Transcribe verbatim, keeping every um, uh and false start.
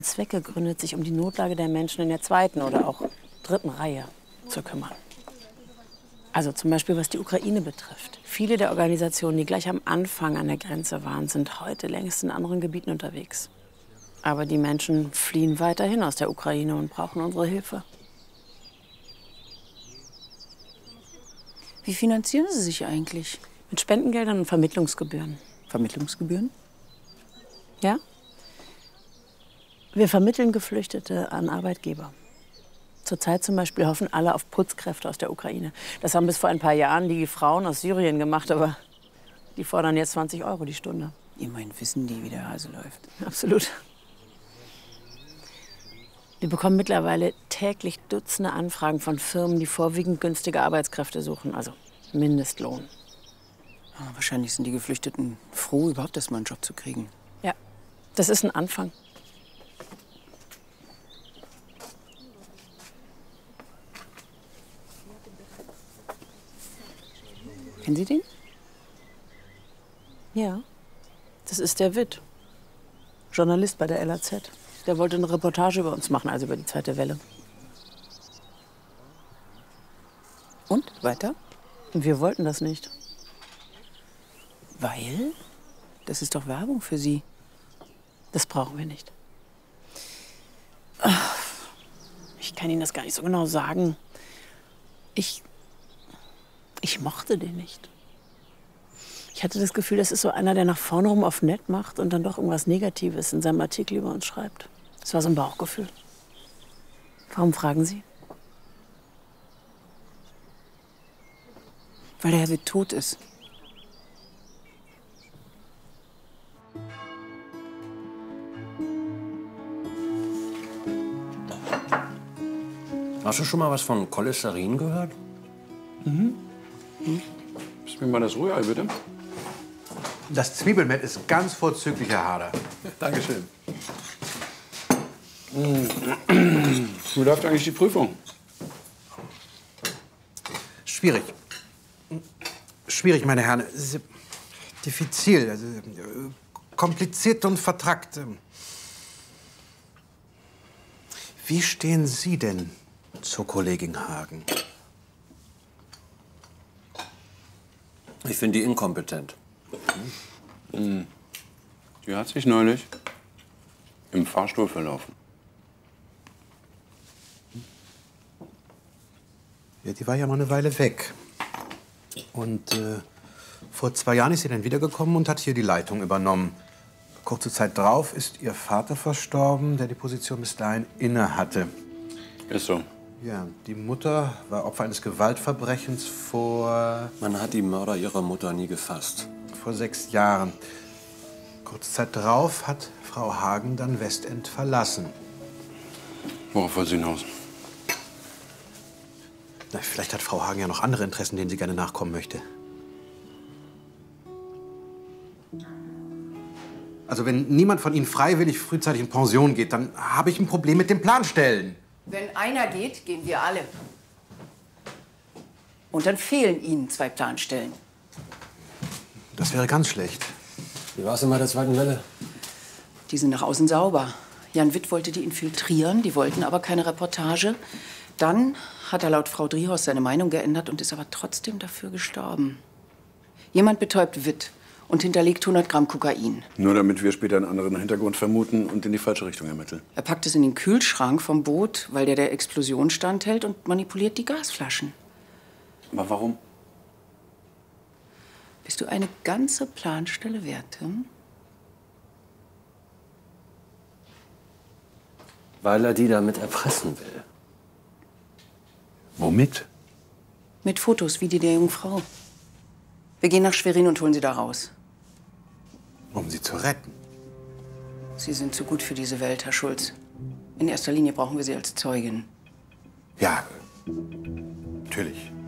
Zweck gegründet, sich um die Notlage der Menschen in der zweiten oder auch dritten Reihe zu kümmern. Also zum Beispiel, was die Ukraine betrifft. Viele der Organisationen, die gleich am Anfang an der Grenze waren, sind heute längst in anderen Gebieten unterwegs. Aber die Menschen fliehen weiterhin aus der Ukraine und brauchen unsere Hilfe. Wie finanzieren Sie sich eigentlich? Mit Spendengeldern und Vermittlungsgebühren. Vermittlungsgebühren? Ja? Wir vermitteln Geflüchtete an Arbeitgeber. Zurzeit zum Beispiel hoffen alle auf Putzkräfte aus der Ukraine. Das haben bis vor ein paar Jahren die Frauen aus Syrien gemacht, aber die fordern jetzt zwanzig Euro die Stunde. Immerhin wissen die, wie der Hase läuft. Absolut. Wir bekommen mittlerweile täglich Dutzende Anfragen von Firmen, die vorwiegend günstige Arbeitskräfte suchen, also Mindestlohn. Ja, wahrscheinlich sind die Geflüchteten froh, überhaupt erst mal einen Job zu kriegen. Ja, das ist ein Anfang. Kennen Sie den? Ja, das ist der Witt, Journalist bei der L A Z. Der wollte eine Reportage über uns machen, also über die zweite Welle. Und? Weiter? Und wir wollten das nicht. Weil? Das ist doch Werbung für Sie. Das brauchen wir nicht. Ich kann Ihnen das gar nicht so genau sagen. Ich, ich mochte den nicht. Ich hatte das Gefühl, das ist so einer, der nach vorne rum auf nett macht und dann doch irgendwas Negatives in seinem Artikel über uns schreibt. Das war so ein Bauchgefühl. Warum fragen Sie? Weil der Herr Witt tot ist. Hast du schon mal was von Cholesterin gehört? Mhm. mhm. Gibst mir mal das Rührei, bitte? Das Zwiebelmett ist ganz vorzüglich, Herr Harder. Dankeschön. Wie läuft eigentlich die Prüfung? Schwierig. Schwierig, meine Herren. Diffizil, also, kompliziert und vertrackt. Wie stehen Sie denn zur Kollegin Hagen? Ich finde die inkompetent. Mhm. Die hat sich neulich im Fahrstuhl verlaufen. Ja, die war ja mal eine Weile weg. Und äh, vor zwei Jahren ist sie dann wiedergekommen und hat hier die Leitung übernommen. Kurze Zeit drauf ist ihr Vater verstorben, der die Position bis dahin inne hatte. Ist so. Ja, die Mutter war Opfer eines Gewaltverbrechens vor... Man hat die Mörder ihrer Mutter nie gefasst. Vor sechs Jahren. Kurze Zeit drauf hat Frau Hagen dann Westend verlassen. Worauf will sie hinaus? Na, vielleicht hat Frau Hagen ja noch andere Interessen, denen sie gerne nachkommen möchte. Also wenn niemand von Ihnen freiwillig frühzeitig in Pension geht, dann habe ich ein Problem mit dem Planstellen. Wenn einer geht, gehen wir alle. Und dann fehlen Ihnen zwei Planstellen. Das wäre ganz schlecht. Wie war es denn bei der zweiten Welle? Die sind nach außen sauber. Jan Witt wollte die infiltrieren, die wollten aber keine Reportage. Dann hat er laut Frau Driehaus seine Meinung geändert und ist aber trotzdem dafür gestorben. Jemand betäubt Witt und hinterlegt hundert Gramm Kokain. Nur damit wir später einen anderen Hintergrund vermuten und in die falsche Richtung ermitteln. Er packt es in den Kühlschrank vom Boot, weil der der Explosion standhält und manipuliert die Gasflaschen. Aber warum? Bist du eine ganze Planstelle wert, hm? Weil er die damit erpressen will. Womit? Mit Fotos wie die der jungen Frau. Wir gehen nach Schwerin und holen sie da raus. Um sie zu retten. Sie sind zu gut für diese Welt, Herr Schulz. In erster Linie brauchen wir Sie als Zeugin. Ja, natürlich.